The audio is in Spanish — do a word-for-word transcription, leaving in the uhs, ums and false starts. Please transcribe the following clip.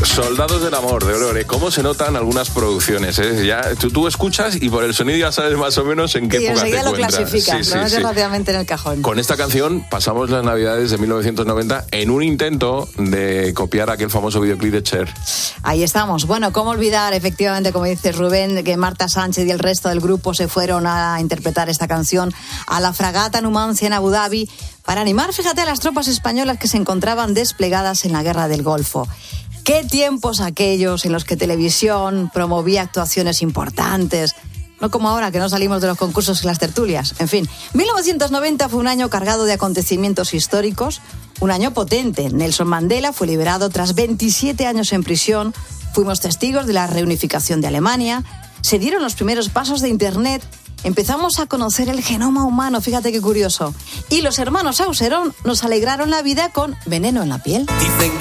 Soldados del Amor, de Aurore. ¿Cómo se notan algunas producciones? ¿eh? Ya, tú, tú escuchas y por el sonido ya sabes más o menos en qué y época te enseguida lo encuentras. clasificas, Sí, lo metes sí, sí. rápidamente en el cajón. Con esta canción pasamos las Navidades de mil novecientos noventa en un intento de copiar aquel famoso videoclip de Cher. Ahí estamos. Bueno, ¿cómo olvidar, efectivamente, como dice Rubén, que Marta Sánchez y el resto del grupo se fueron a interpretar esta canción a la fragata Numancia en Abu Dhabi para animar, fíjate, a las tropas españolas que se encontraban desplegadas en la Guerra del Golfo. Qué tiempos aquellos en los que televisión promovía actuaciones importantes. No como ahora, que no salimos de los concursos y las tertulias. En fin, mil novecientos noventa fue un año cargado de acontecimientos históricos, un año potente. Nelson Mandela fue liberado tras veintisiete años en prisión. Fuimos testigos de la reunificación de Alemania. Se dieron los primeros pasos de Internet. Empezamos a conocer el genoma humano, fíjate qué curioso. Y los hermanos Auserón nos alegraron la vida con Veneno en la piel. Dicen